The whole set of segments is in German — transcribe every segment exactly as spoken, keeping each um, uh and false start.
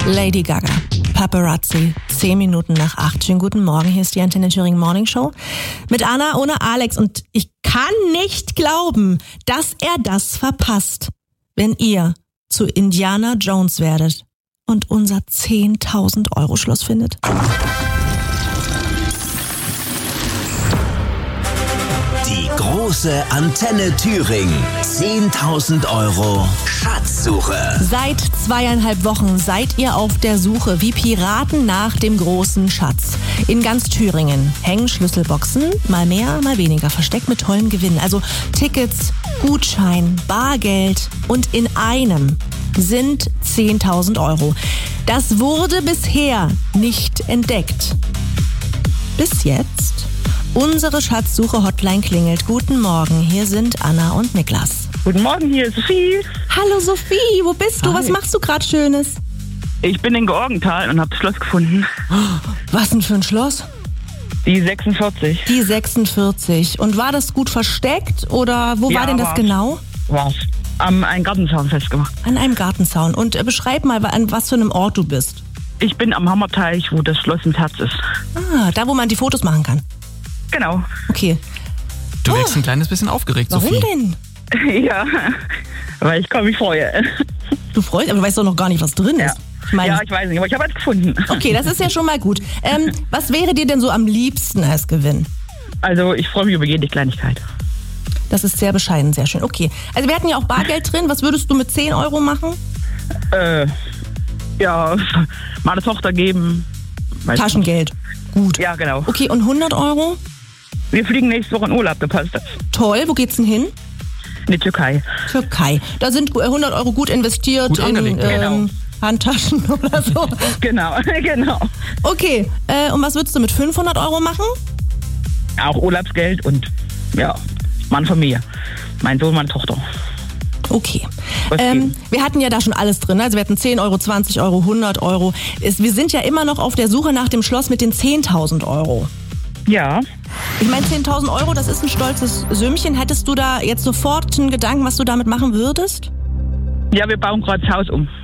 Lady Gaga, Paparazzi, zehn Minuten nach acht. Schönen guten Morgen, hier ist die Antenne Thüringen Morning Show mit Anna ohne Alex. Und ich kann nicht glauben, dass er das verpasst, wenn ihr zu Indiana Jones werdet und unser zehntausend Euro Schloss findet. Die große Antenne Thüringen. zehntausend Euro Schatzsuche. Seit zweieinhalb Wochen seid ihr auf der Suche wie Piraten nach dem großen Schatz. In ganz Thüringen hängen Schlüsselboxen, mal mehr, mal weniger, versteckt mit tollen Gewinnen. Also Tickets, Gutschein, Bargeld und in einem sind zehntausend Euro. Das wurde bisher nicht entdeckt. Bis jetzt. Unsere Schatzsuche-Hotline klingelt. Guten Morgen, hier sind Anna und Niklas. Guten Morgen, hier ist Sophie. Hallo Sophie, wo bist du? Hi. Was machst du gerade Schönes? Ich bin in Georgenthal und habe das Schloss gefunden. Was denn für ein Schloss? Die sechsundvierzig. Die sechsundvierzig. Und war das gut versteckt oder wo Ja, war denn das war's. genau? War's. Am einen Gartenzaun festgemacht. An einem Gartenzaun. Und äh, beschreib mal, an was für einem Ort du bist. Ich bin am Hammerteich, wo das Schloss ins Herz ist. Ah, da wo man die Fotos machen kann. Genau. Okay. Du Oh. wirkst ein kleines bisschen aufgeregt, Warum Sophie. denn? Ja, weil ich mich freue. Du freust, aber du weißt doch noch gar nicht, was drin Ja. ist. Ich meine, Ja, ich weiß nicht, aber ich habe es gefunden. okay, das ist ja schon mal gut. Ähm, was wäre dir denn so am liebsten als Gewinn? Also ich freue mich über jede Kleinigkeit. Das ist sehr bescheiden, sehr schön. Okay, also wir hatten ja auch Bargeld drin. Was würdest du mit zehn Euro machen? Äh, ja, meine Tochter geben. Weiß Taschengeld. Gut. nicht. Ja, genau. Okay, und hundert Euro? Wir fliegen nächste Woche in Urlaub, da passt das. Toll, wo geht's denn hin? In die Türkei. Türkei. Da sind hundert Euro gut investiert Gut in angelegt, ähm, genau. Handtaschen oder so. Genau, genau. Okay, äh, und was würdest du mit fünfhundert Euro machen? Auch Urlaubsgeld und ja, meine Familie. Mein Sohn, meine Tochter. Okay. Was Ähm, geben? wir hatten ja da schon alles drin. Also wir hatten zehn Euro, zwanzig Euro, hundert Euro. Es, wir sind ja immer noch auf der Suche nach dem Schloss mit den zehntausend Euro. Ja, Ich meine, zehntausend Euro, das ist ein stolzes Sümmchen. Hättest du da jetzt sofort einen Gedanken, was du damit machen würdest? ja, wir bauen gerade das Haus um.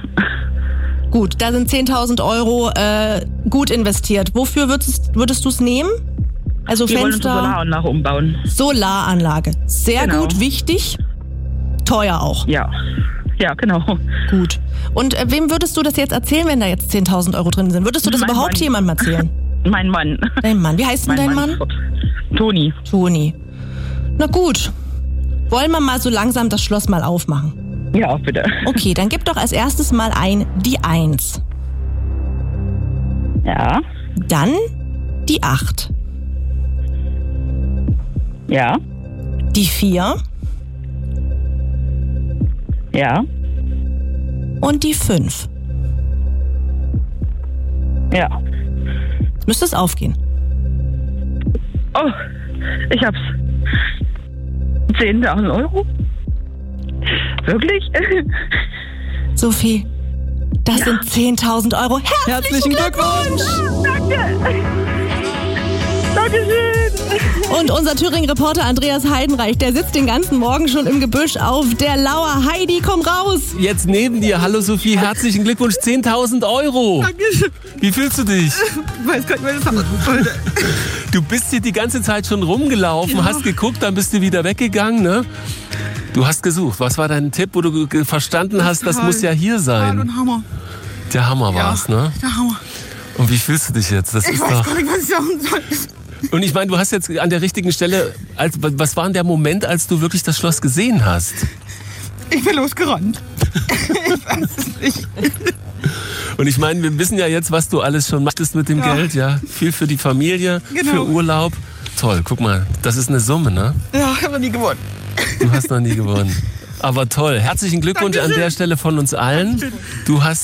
Gut, da sind zehntausend Euro äh, gut investiert. Wofür würdest, würdest du es nehmen? Also Wir wollen unsere Fenster, Solaranlage umbauen. Solaranlage. Sehr Genau. gut, wichtig. Teuer auch. Ja, ja, genau. Gut. Und äh, wem würdest du das jetzt erzählen, wenn da jetzt zehntausend Euro drin sind? Würdest du das Mein überhaupt Mann. jemandem erzählen? Mein Mann. Dein Mann. Wie heißt denn dein Mann? Toni. Toni. Na gut. Wollen wir mal so langsam das Schloss mal aufmachen? Ja, bitte. Okay, dann gib doch als erstes mal ein die Eins. Ja, Dann die Acht. ja, Die Vier. ja, Und die Fünf. ja. Jetzt müsste es aufgehen. Oh, ich hab's. zehntausend Euro? Wirklich? Sophie, das Ja. sind zehntausend Euro. Herzlichen, Herzlichen Glückwunsch! Danke. Dankeschön. Und unser Thüringen-Reporter Andreas Heidenreich, der sitzt den ganzen Morgen schon im Gebüsch auf der Lauer. Heidi, komm raus! Jetzt neben dir. Hallo Sophie, herzlichen Glückwunsch, zehntausend Euro. Dankeschön. Wie fühlst du dich? Ich weiß gar nicht, was das hat. Du bist hier die ganze Zeit schon rumgelaufen, Ja. hast geguckt, dann bist du wieder weggegangen, ne? Du hast gesucht. Was war dein Tipp, wo du ge- verstanden hast, das Total. muss ja hier Hart sein? und Hammer. Der Hammer Ja, war's, ne? der Hammer. Und wie fühlst du dich jetzt? Das Ich ist weiß doch. gar nicht, was ich sagen soll. Und ich meine, du hast jetzt an der richtigen Stelle, als, was war denn der Moment, als du wirklich das Schloss gesehen hast? Ich bin losgerannt. Ich weiß es nicht. Und ich meine, wir wissen ja jetzt, was du alles schon machtest mit dem Ja. Geld, ja? Viel für die Familie, Genau. für Urlaub. Toll, guck mal, das ist eine Summe, ne? Ja, ich habe noch nie gewonnen. Du hast noch nie gewonnen. Aber toll. Herzlichen Glückwunsch an Dankeschön. der Stelle von uns allen. Du hast